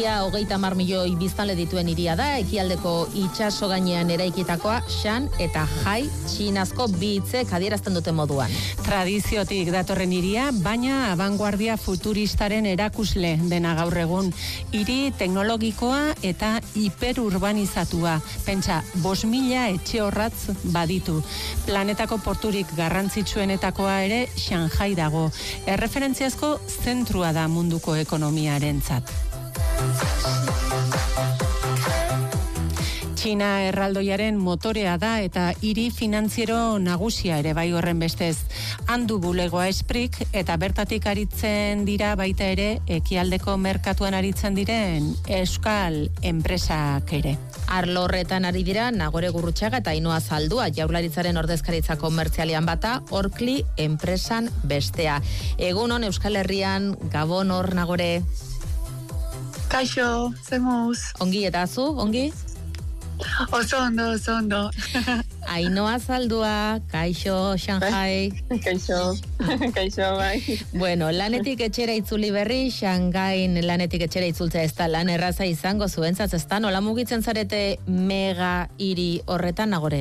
Ia 30 milioi biztanle dituen hiria da, ekialdeko itsaso gainean eraikitakoa, Shan eta Hai txinazko bi hitzek adierazten dute moduan. Tradiziotik datorren hiria, baina abanguardia futuristaren erakusle dena gaur egun. Hiri teknologikoa eta hiperurbanizatua. Pentsa, 5.000 etxe horratz baditu. Planetako porturik garrantzitsuenetakoa ere Shanghai dago. Erreferentziazko zentrua da munduko ekonomiarentzat. Txina erraldoiaren motorea da eta hiri finantziero nagusia ere bai horren bestez. Handu bulegoa esprik eta bertatik aritzen dira baita ere ekialdeko merkatuan aritzen diren euskal enpresak ere. Arlo horretan ari dira Nagore Gurrutxaga eta Ainhoa Zaldua, Jaurlaritzaren ordezkaritza komertzialean bata, Orkli enpresan bestea. Egunon Euskal Herrian, Gabon hor Nagore. Kaixo, zemuz. Ongi eta zu, ongi? Oso ondo. Ainhoa Zaldua, kaixo, Shanghai. Kaixo, bai. Bueno, lanetik etxera itzuli berri, Shanghain lanetik etxera itzultzea ez da lan erraza izango zuentzat, ez da, nola mugitzen zarete mega hiri horretan, Nagore?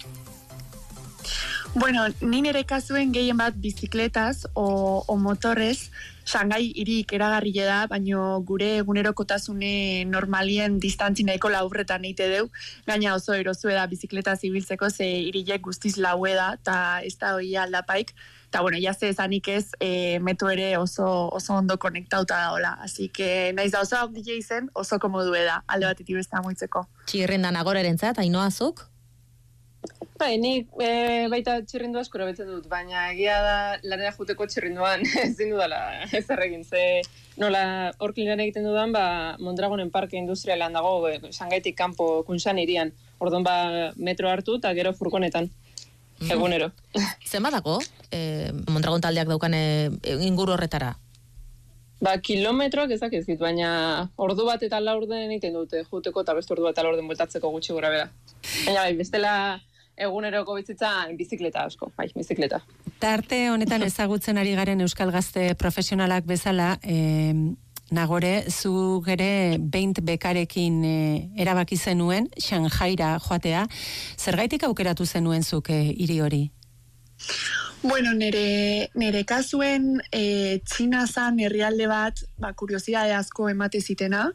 Bueno, ni nire kasuen gehien bat bizikletaz o motorrez, Shanghai hirik eragarrile da, baino gure egunerokotasune normalien distantzi nahiko laburretan eite deu, gaina oso erozue da bizikletaz ibiltzeko, ze hirilek guztiz laue da, eta ez da hoia aldapaik, eta bueno, jazte esanik ez, metro ere oso ondo konektauta da hola, así que naiz da oso haundile izen, oso komodue da, alde batetik besta moitzeko. Txirrinda Nagorerentzat, Ainhoa zuk? Bai, nik baita txirrindu askora betzen dut, baina egia da lanera juteko txirrinduan ezin dudala ezer egin, ze nola Orkli lan egiten dudan, Mondragonen parke industrialan dago, Shanghaitik kanpo Kunshan hirian, orduan metro hartu eta gero furgonetan, egunero. Zenbat dago Mondragon taldeak daukan inguru horretara? Kilometroak ezak ez dit, baina ordu bat eta laurden egiten dute juteko eta beste ordu bat eta laurden bueltatzeko gutxi gora bera. Baina bai, bestela eguneroko bizitzan bizikleta asko, bai, bizikleta. Tarte honetan ezagutzen ari garen euskal gazte profesionalak bezala, Nagore, zu gere beint bekarekin erabaki zenuen, Shanghaira joatea, zergaitik aukeratu zenuen zuk hiri hori? Bueno, nere kasuen Txina zan herrialde bat, kuriosidade asko emate zitena,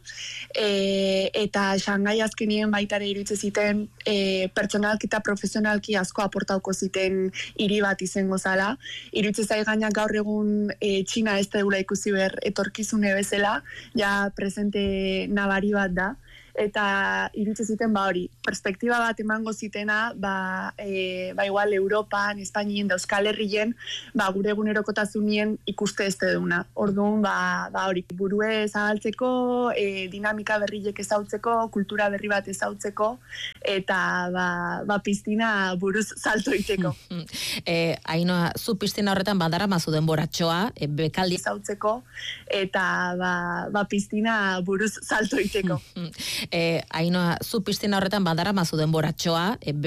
eta Shanghai azkenien baitare iruditze ziten pertsonalki eta profesionalki asko aportauko ziten hiri bat izango zala. Iruditze zai gainak gaur egun Txina ez da eula ikusi ber etorkizune bezala, ja presente nabari bat da. Eta iruditze ziten hori, perspektiba bat emango zitena, igual Europan, Espainien da Euskal Herrien, gure egunerokotazunien ikuste ez duna. Orduan, hori, burue zabaltzeko, dinamika berriek ezautzeko, kultura berri bat ezautzeko, eta piztina buruz salto iteko. Ainhoa, zu piztina horretan badaramazu denboratxoa, bekaldi ezautzeko, eta piztina buruz salto iteko. Ainhoa, zu piztina horretan badaramazu denboratxoa,